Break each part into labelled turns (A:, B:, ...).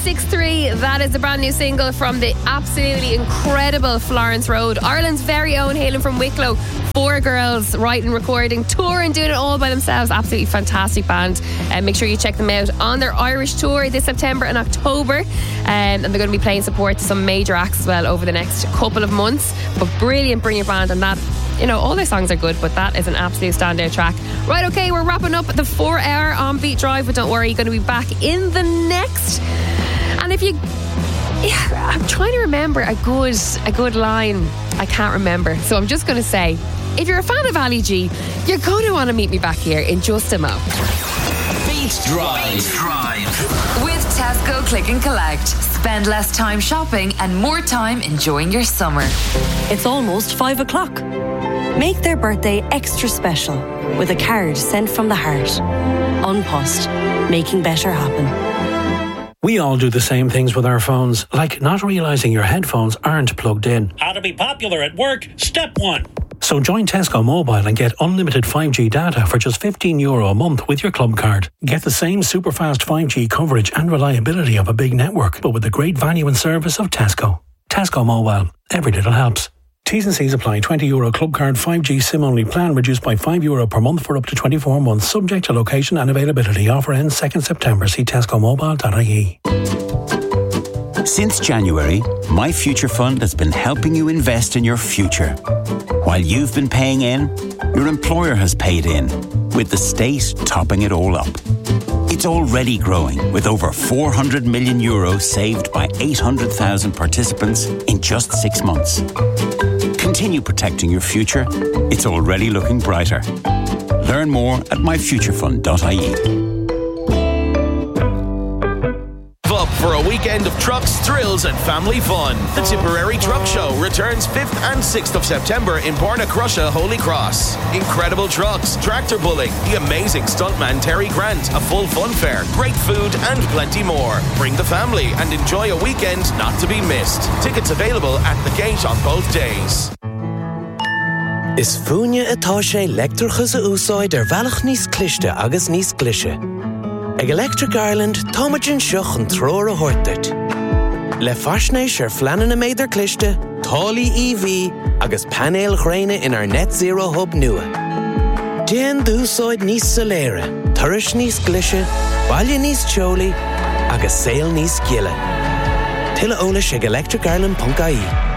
A: 6-3, that is the brand new single from the absolutely incredible Florence Road, Ireland's very own, hailing from Wicklow. 4 girls writing, recording, touring, doing it all by themselves. Absolutely fantastic band. Make sure you check them out on their Irish tour this September and October. And they're going to be playing support to some major acts as well over the next couple of months. But brilliant band, and that, you know, all their songs are good, but that is an absolute standout track. Right, okay, we're wrapping up the 4-hour On Beat Drive, but don't worry, you're going to be back in the next. And if you... Yeah, I'm trying to remember a good line. I can't remember. So I'm just going to say, if you're a fan of Ali G, you're going to want to meet me back here in just a mo.
B: Beat Drive.
C: With Tesco Click and Collect. Spend less time shopping and more time enjoying your summer.
D: It's almost 5 o'clock. Make their birthday extra special with a card sent from the heart. An Post, making better happen.
E: We all do the same things with our phones, like not realising your headphones aren't plugged in.
F: How to be popular at work, step 1.
E: So join Tesco Mobile and get unlimited 5G data for just €15 a month with your club card. Get the same super fast 5G coverage and reliability of a big network, but with the great value and service of Tesco. Tesco Mobile. Every little helps. T's and C's apply. €20 club card 5G SIM-only plan reduced by €5 per month for up to 24 months. Subject to location and availability. Offer ends 2nd September. See tescomobile.ie.
G: Since January, My Future Fund has been helping you invest in your future. While you've been paying in, your employer has paid in, with the state topping it all up. It's already growing, with over €400 million saved by 800,000 participants in just 6 months. Continue protecting your future. It's already looking brighter. Learn more at myfuturefund.ie.
H: Up for a weekend of trucks, thrills and family fun. The Tipperary Truck Show returns 5th and 6th of September in Bornacrusha, Holy Cross. Incredible trucks, tractor pulling, the amazing stuntman Terry Grant, a full fun fair, great food and plenty more. Bring the family and enjoy a weekend not to be missed. Tickets available at the gate on both days.
I: Is fúine atá sé leictreachas a úsáid velach níos cliste agus níos glishe. Ag Electric Ireland, táimeadn seach an tróir a thuirteart. Le faisnéis fleananna méidir cliste, tálaí EV agus panel chréine in our net zero hub nua. Déan dúsáid níos soléire, turais níos glishe, baile níos teolaí agus saol níos giile. Tuilleadh eolais ag electricireland.ie.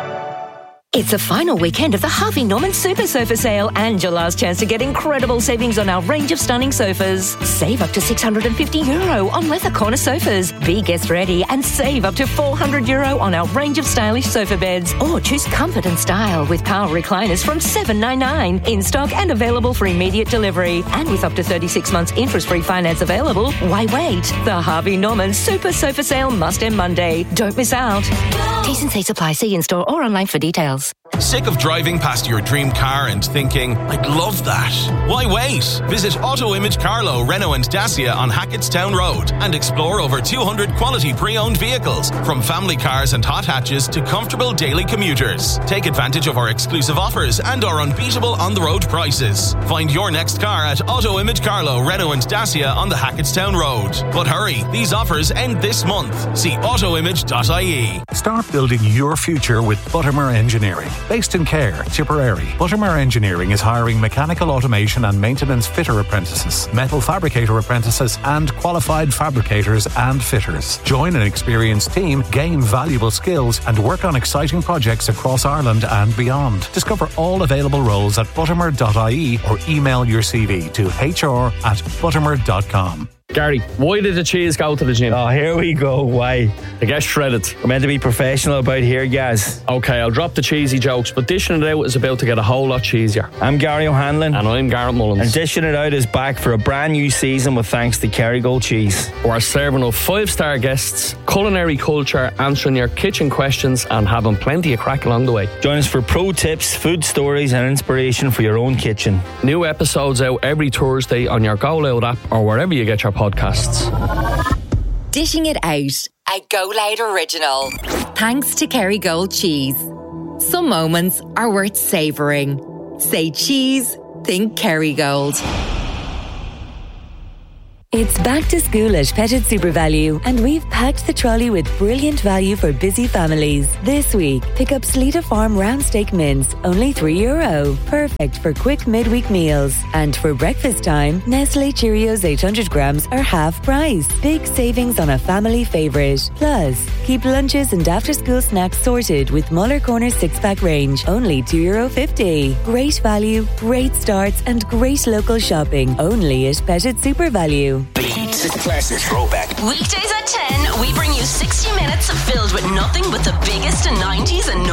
J: It's the final weekend of the Harvey Norman Super Sofa Sale and your last chance to get incredible savings on our range of stunning sofas. Save up to €650 on leather corner sofas. Be guest ready and save up to €400 on our range of stylish sofa beds. Or choose comfort and style with power recliners from $799. In stock and available for immediate delivery. And with up to 36 months interest-free finance available, why wait? The Harvey Norman Super Sofa Sale must end Monday. Don't miss out. T's and C's apply. See in-store or online for details.
H: Sick of driving past your dream car and thinking, I'd love that? Why wait? Visit Auto Image Carlow, Renault and Dacia on Hackettstown Road and explore over 200 quality pre-owned vehicles, from family cars and hot hatches to comfortable daily commuters. Take advantage of our exclusive offers and our unbeatable on-the-road prices. Find your next car at Auto Image Carlow, Renault and Dacia on the Hackettstown Road. But hurry, these offers end this month. See autoimage.ie.
K: Start building your future with Buttermere Engineering. Based in Cahir, Tipperary, Buttermere Engineering is hiring mechanical automation and maintenance fitter apprentices, metal fabricator apprentices, and qualified fabricators and fitters. Join an experienced team, gain valuable skills, and work on exciting projects across Ireland and beyond. Discover all available roles at buttermere.ie or email your CV to hr@buttermere.com.
L: Gary, why did the cheese go to the gym?
M: Oh, here we go. Why?
L: To get shredded.
M: We're meant to be professional about here, guys.
L: Okay, I'll drop the cheesy jokes, but dishing it out is about to get a whole lot cheesier.
M: I'm Gary O'Hanlon.
L: And I'm Garrett Mullins.
M: And Dishing It Out is back for a brand new season with thanks to Kerrygold Cheese.
L: We're serving up 5-star guests, culinary culture, answering your kitchen questions and having plenty of crack along the way.
M: Join us for pro tips, food stories and inspiration for your own kitchen.
L: New episodes out every Thursday on your Go Loud app or wherever you get your podcasts.
C: Dishing It Out, a Go Loud original. Thanks to Kerrygold Cheese. Some moments are worth savouring. Say cheese, think Kerrygold.
N: It's back to school at Petted Super Value, and we've packed the trolley with brilliant value for busy families. This week, pick up Sleeta Farm round steak mince, only €3. Perfect for quick midweek meals. And for breakfast time, Nestle Cheerios 800 grams are half price. Big savings on a family favourite. Plus, keep lunches and after-school snacks sorted with Muller Corners 6-pack range, only €2.50. Great value, great starts, and great local shopping, only at Petted Super Value.
B: Beat Classic Throwback.
O: Weekdays at 10, we bring you 60 minutes filled with nothing but the biggest in 90s and